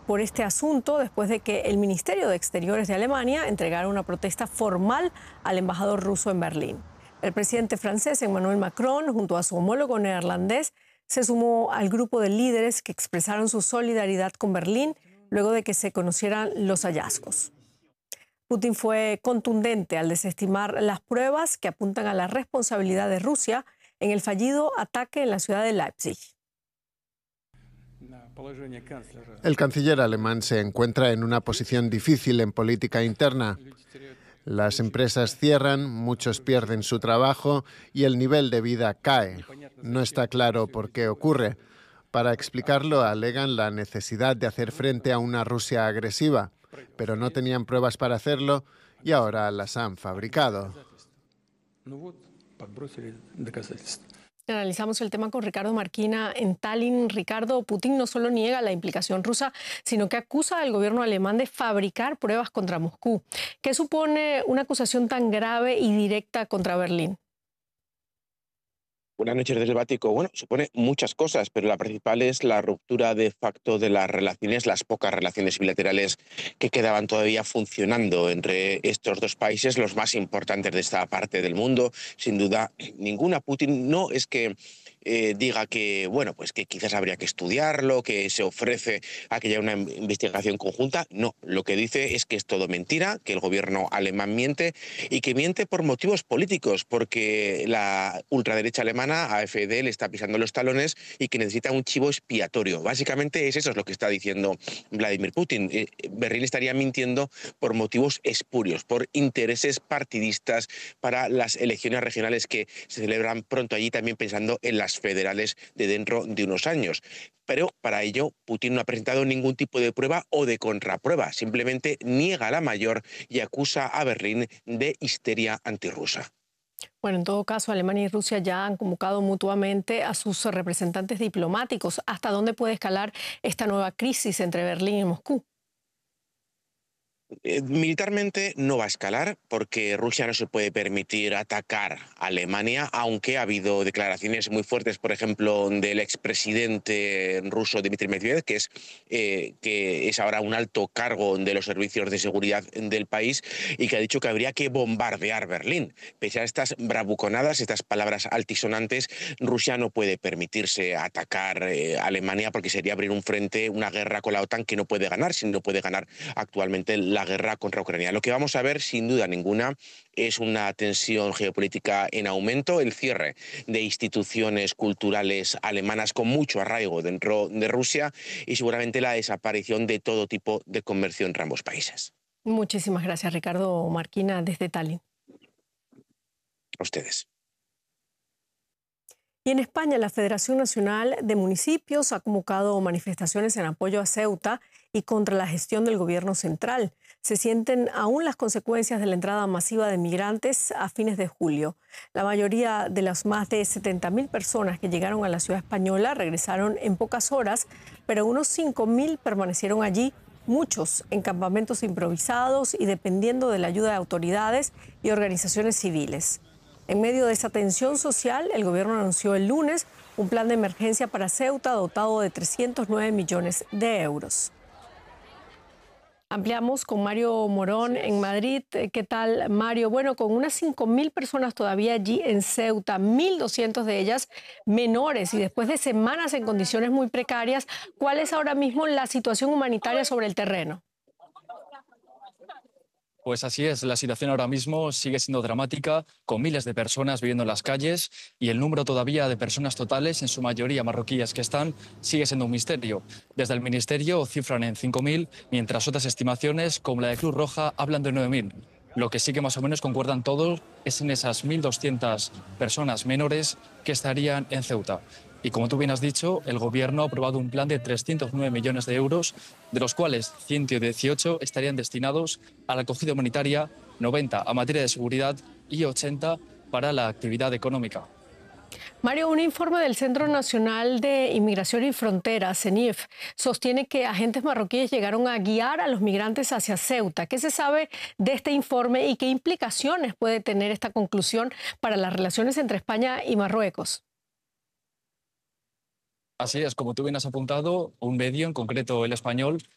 por este asunto después de que el Ministerio de Exteriores de Alemania entregara una protesta formal al embajador ruso en Berlín. El presidente francés Emmanuel Macron, junto a su homólogo neerlandés, se sumó al grupo de líderes que expresaron su solidaridad con Berlín luego de que se conocieran los hallazgos. Putin fue contundente al desestimar las pruebas que apuntan a la responsabilidad de Rusia en el fallido ataque en la ciudad de Leipzig. El canciller alemán se encuentra en una posición difícil en política interna. Las empresas cierran, muchos pierden su trabajo y el nivel de vida cae. No está claro por qué ocurre. Para explicarlo, alegan la necesidad de hacer frente a una Rusia agresiva, pero no tenían pruebas para hacerlo y ahora las han fabricado. Analizamos el tema con Ricardo Marquina en Tallinn. Ricardo, Putin no solo niega la implicación rusa, sino que acusa al gobierno alemán de fabricar pruebas contra Moscú. ¿Qué supone una acusación tan grave y directa contra Berlín? Buenas noches desde el Báltico. Bueno, supone muchas cosas, pero la principal es la ruptura de facto de las relaciones, las pocas relaciones bilaterales que quedaban todavía funcionando entre estos dos países, los más importantes de esta parte del mundo. Sin duda ninguna. Putin no es que diga que, bueno, pues que quizás habría que estudiarlo, que se ofrece a que haya una investigación conjunta. No, lo que dice es que es todo mentira, que el gobierno alemán miente y que miente por motivos políticos, porque la ultraderecha alemana, AfD, le está pisando los talones y que necesita un chivo expiatorio. Básicamente es lo que está diciendo Vladimir Putin. Berlín estaría mintiendo por motivos espurios, por intereses partidistas para las elecciones regionales que se celebran pronto allí, también pensando en las federales de dentro de unos años. Pero para ello Putin no ha presentado ningún tipo de prueba o de contraprueba, simplemente niega la mayor y acusa a Berlín de histeria antirrusa. Bueno, en todo caso, Alemania y Rusia ya han convocado mutuamente a sus representantes diplomáticos. ¿Hasta dónde puede escalar esta nueva crisis entre Berlín y Moscú? Militarmente no va a escalar porque Rusia no se puede permitir atacar a Alemania, aunque ha habido declaraciones muy fuertes, por ejemplo, del expresidente ruso Dmitry Medvedev, que es ahora un alto cargo de los servicios de seguridad del país y que ha dicho que habría que bombardear Berlín. Pese a estas bravuconadas, estas palabras altisonantes, Rusia no puede permitirse atacar a Alemania porque sería abrir un frente, una guerra con la OTAN que no puede ganar, si no puede ganar actualmente la guerra contra Ucrania. Lo que vamos a ver, sin duda ninguna, es una tensión geopolítica en aumento, el cierre de instituciones culturales alemanas con mucho arraigo dentro de Rusia y seguramente la desaparición de todo tipo de comercio entre ambos países. Muchísimas gracias, Ricardo Marquina, desde Tallinn. A ustedes. Y en España, la Federación Nacional de Municipios ha convocado manifestaciones en apoyo a Ceuta y contra la gestión del gobierno central. Se sienten aún las consecuencias de la entrada masiva de migrantes a fines de julio. La mayoría de las más de 70.000 personas que llegaron a la ciudad española regresaron en pocas horas, pero unos 5.000 permanecieron allí, muchos en campamentos improvisados y dependiendo de la ayuda de autoridades y organizaciones civiles. En medio de esa tensión social, el gobierno anunció el lunes un plan de emergencia para Ceuta dotado de 309 millones de euros. Ampliamos con Mario Morón en Madrid. ¿Qué tal, Mario? Bueno, con unas 5.000 personas todavía allí en Ceuta, 1.200 de ellas menores y después de semanas en condiciones muy precarias, ¿cuál es ahora mismo la situación humanitaria sobre el terreno? Pues así es, la situación ahora mismo sigue siendo dramática, con miles de personas viviendo en las calles y el número todavía de personas totales, en su mayoría marroquíes que están, sigue siendo un misterio. Desde el Ministerio cifran en 5.000, mientras otras estimaciones, como la de Cruz Roja, hablan de 9.000. Lo que sí que más o menos concuerdan todos es en esas 1.200 personas menores que estarían en Ceuta. Y como tú bien has dicho, el Gobierno ha aprobado un plan de 309 millones de euros, de los cuales 118 estarían destinados a la acogida humanitaria, 90 a materia de seguridad y 80 para la actividad económica. Mario, un informe del Centro Nacional de Inmigración y Fronteras, CENIF, sostiene que agentes marroquíes llegaron a guiar a los migrantes hacia Ceuta. ¿Qué se sabe de este informe y qué implicaciones puede tener esta conclusión para las relaciones entre España y Marruecos? Así es, como tú bien has apuntado, un medio, en concreto El Español,